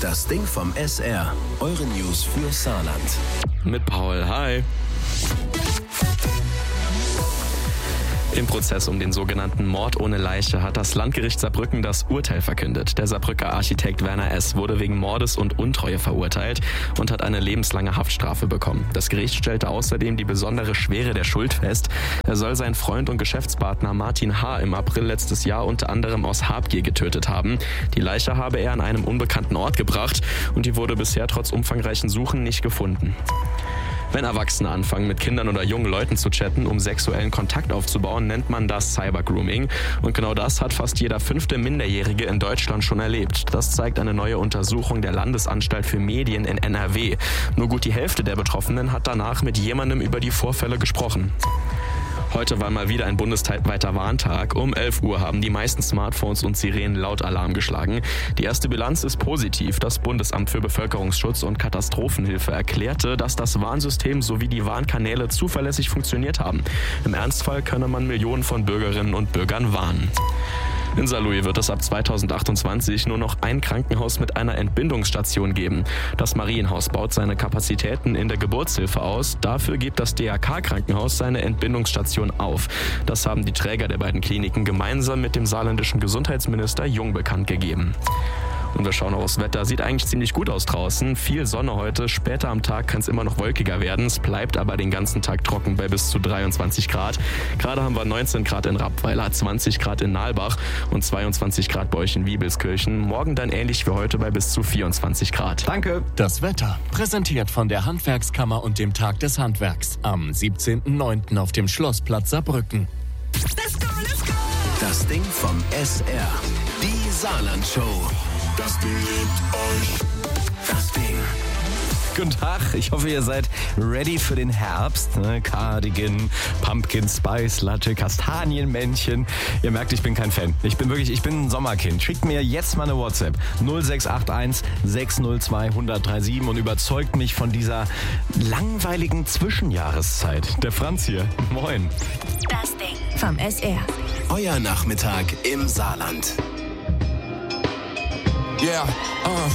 Das Ding vom SR. Eure News für Saarland. Mit Paul, hi. Im Prozess um den sogenannten Mord ohne Leiche hat das Landgericht Saarbrücken das Urteil verkündet. Der Saarbrücker Architekt Werner S. wurde wegen Mordes und Untreue verurteilt und hat eine lebenslange Haftstrafe bekommen. Das Gericht stellte außerdem die besondere Schwere der Schuld fest. Er soll seinen Freund und Geschäftspartner Martin H. im April letztes Jahr unter anderem aus Habgier getötet haben. Die Leiche habe er an einem unbekannten Ort gebracht und die wurde bisher trotz umfangreichen Suchen nicht gefunden. Wenn Erwachsene anfangen, mit Kindern oder jungen Leuten zu chatten, um sexuellen Kontakt aufzubauen, nennt man das Cybergrooming. Und genau das hat fast jeder 5. Minderjährige in Deutschland schon erlebt. Das zeigt eine neue Untersuchung der Landesanstalt für Medien in NRW. Nur gut die Hälfte der Betroffenen hat danach mit jemandem über die Vorfälle gesprochen. Heute war mal wieder ein bundesweiter Warntag. Um 11 Uhr haben die meisten Smartphones und Sirenen laut Alarm geschlagen. Die erste Bilanz ist positiv. Das Bundesamt für Bevölkerungsschutz und Katastrophenhilfe erklärte, dass das Warnsystem sowie die Warnkanäle zuverlässig funktioniert haben. Im Ernstfall könne man Millionen von Bürgerinnen und Bürgern warnen. In Saarlouis wird es ab 2028 nur noch ein Krankenhaus mit einer Entbindungsstation geben. Das Marienhaus baut seine Kapazitäten in der Geburtshilfe aus. Dafür gibt das DRK-Krankenhaus seine Entbindungsstation auf. Das haben die Träger der beiden Kliniken gemeinsam mit dem saarländischen Gesundheitsminister Jung bekannt gegeben. Und wir schauen aufs Wetter. Sieht eigentlich ziemlich gut aus draußen. Viel Sonne heute. Später am Tag kann es immer noch wolkiger werden. Es bleibt aber den ganzen Tag trocken bei bis zu 23 Grad. Gerade haben wir 19 Grad in Rappweiler, 20 Grad in Nalbach und 22 Grad bei euch in Wiebelskirchen. Morgen dann ähnlich wie heute bei bis zu 24 Grad. Danke. Das Wetter, präsentiert von der Handwerkskammer und dem Tag des Handwerks. Am 17.09. auf dem Schlossplatz Saarbrücken. Let's go, let's go! Das Ding vom SR. Die Saarland-Show. Das Ding liebt euch. Das Ding. Guten Tag, ich hoffe, ihr seid ready für den Herbst. Cardigan, Pumpkin Spice Latte, Kastanienmännchen. Ihr merkt, ich bin kein Fan. Ich bin ein Sommerkind. Schickt mir jetzt mal eine WhatsApp 0681 602 1037 und überzeugt mich von dieser langweiligen Zwischenjahreszeit. Der Franz hier. Moin. Das Ding vom SR. Euer Nachmittag im Saarland. Yeah,